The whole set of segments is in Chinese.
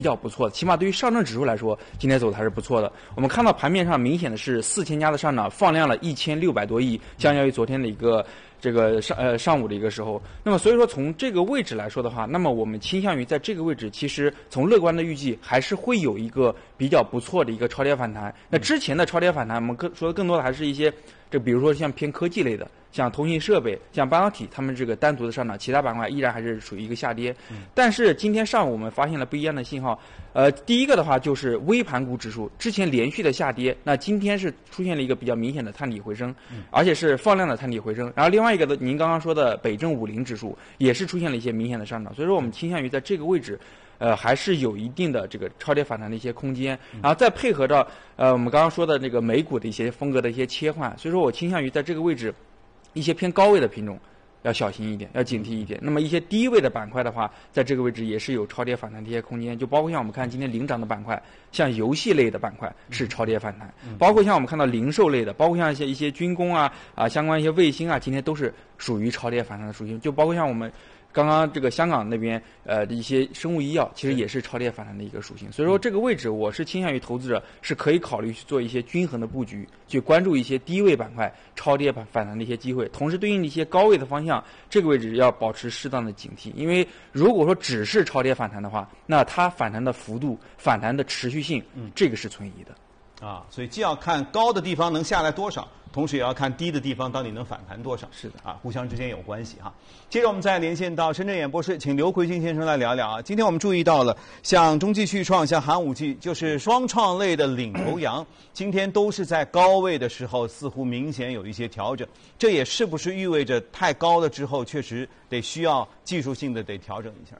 比较不错的，起码对于上证指数来说，今天走的还是不错的。我们看到盘面上明显的是4000家的上涨，放量了1600多亿，相较于昨天的一个上午的一个时候。那么所以说从这个位置来说的话，那么我们倾向于在这个位置，其实从乐观的预计还是会有一个比较不错的一个超跌反弹。那之前的超跌反弹，我们说的更多的还是一些比如说像偏科技类的。像通信设备、像半导体，他们这个单独的上涨，其他板块依然还是属于一个下跌。但是今天上午我们发现了不一样的信号。第一个的话就是微盘股指数之前连续的下跌，那今天是出现了一个比较明显的探底回升，而且是放量的探底回升。然后另外一个的，您刚刚说的北证50指数也是出现了一些明显的上涨，所以说我们倾向于在这个位置。还是有一定的这个超跌反弹的一些空间，然后再配合着我们刚刚说的这个美股的一些风格的一些切换，所以说我倾向于在这个位置，一些偏高位的品种要小心一点，要警惕一点。那么一些低位的板块的话，在这个位置也是有超跌反弹的一些空间，就包括像我们看今天领涨的板块，像游戏类的板块是超跌反弹，包括像我们看到零售类的，包括像一些军工相关一些卫星今天都是属于超跌反弹的属性，就包括像我们。刚刚这个香港那边的一些生物医药，其实也是超跌反弹的一个属性。所以说这个位置，我是倾向于投资者是可以考虑去做一些均衡的布局，去关注一些低位板块超跌反弹的一些机会，同时对应一些高位的方向，这个位置要保持适当的警惕。因为如果说只是超跌反弹的话，那它反弹的幅度、反弹的持续性，这个是存疑的。 所以既要看高的地方能下来多少，同时也要看低的地方到底能反弹多少。 是的互相之间有关系哈。接着我们再连线到深圳演播室，请刘奎军先生来聊聊今天我们注意到了，像中继续创、像寒武纪，就是双创类的领头羊，今天都是在高位的时候，似乎明显有一些调整。这也是不是意味着太高了之后，确实需要技术性的调整一下？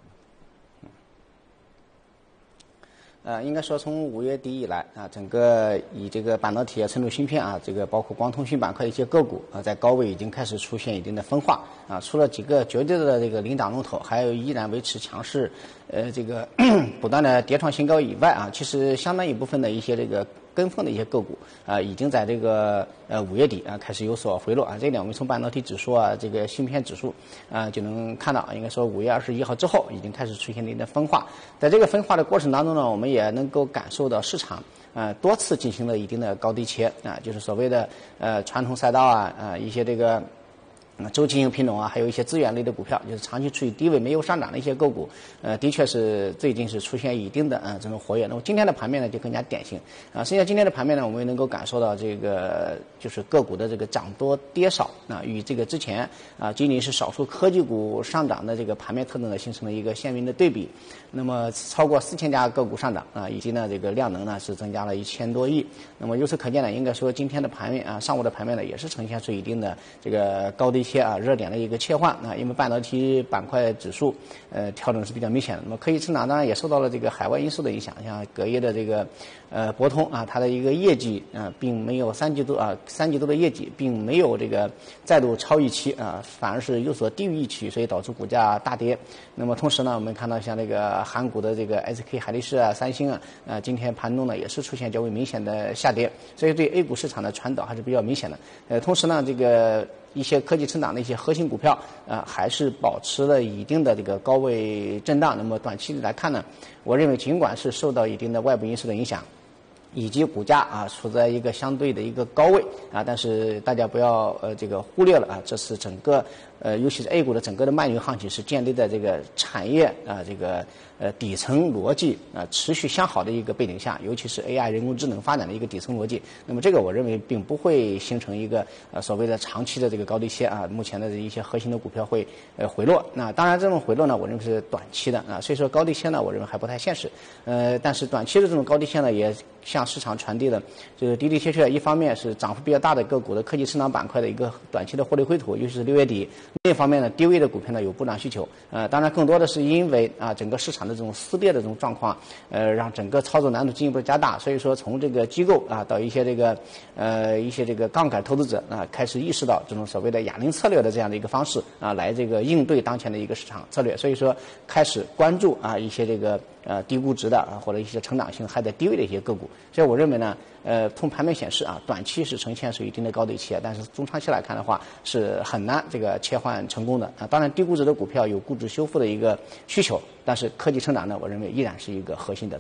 应该说从5月底以来整个以这个半导体存储芯片这个包括光通讯板块的一些个股在高位已经开始出现一定的分化除了几个绝对的这个领涨龙头，还有依然维持强势这个不断的跌创新高以外其实相当一部分的一些这个跟风的一些个股已经在这个5月底开始有所回落这一点我们从半导体指数这个芯片指数就能看到，应该说5月21号之后已经开始出现了一定的分化。在这个分化的过程当中呢，我们也能够感受到市场多次进行了一定的高低切就是所谓的传统赛道一些这个周期性品种还有一些资源类的股票，就是长期处于低位没有上涨的一些个股，的确是最近是出现一定的这种活跃。那么今天的盘面呢就更加典型实际上今天的盘面呢，我们也能够感受到这个就是个股的这个涨多跌少与这个之前仅仅是少数科技股上涨的这个盘面特征呢形成了一个鲜明的对比。那么超过4000家个股上涨以及呢这个量能呢是增加了1000多亿。那么由此可见呢，应该说今天的盘面上午的盘面呢也是呈现出一定的这个高低切热点的一个切换因为半导体板块指数调整是比较明显的。那么科技成长当然也受到了这个海外因素的影响，像隔夜的这个博通它的一个业绩并没有三季度的业绩并没有这个再度超预期反而是有所低于预期，所以导致股价大跌。那么同时呢，我们看到像这个韩股的这个 SK 海力士三星今天盘中呢也是出现较为明显的下跌，所以对 A 股市场的传导还是比较明显的。同时呢，这个一些科技成长的一些核心股票还是保持了一定的这个高位震荡。那么短期来看呢，我认为尽管是受到一定的外部因素的影响，以及股价处在一个相对的一个高位但是大家不要这个忽略了这是整个尤其是 A 股的整个的慢牛行情是建立在这个产业这个底层逻辑持续向好的一个背景下，尤其是 AI 人工智能发展的一个底层逻辑。那么这个我认为并不会形成一个所谓的长期的这个高低切目前的一些核心的股票会回落。那当然这种回落呢，我认为是短期的所以说高低切呢，我认为还不太现实。但是短期的这种高低切呢，也向市场传递了就是的确一方面是涨幅比较大的个股的科技成长板块的一个短期的获利回吐，尤其是6月底。另一方面呢，低位的股票呢有补涨需求当然更多的是因为整个市场的这种撕裂的这种状况让整个操作难度进一步加大。所以说从这个机构到一些这个杠杆投资者开始意识到这种所谓的哑铃策略的这样的一个方式来这个应对当前的一个市场策略。所以说开始关注一些这个低估值的或者一些成长性还在低位的一些个股。所以我认为呢，从盘面显示短期是呈现出一定的高低切，但是中长期来看的话是很难这个切换成功的当然低估值的股票有估值修复的一个需求，但是科技成长呢，我认为依然是一个核心的。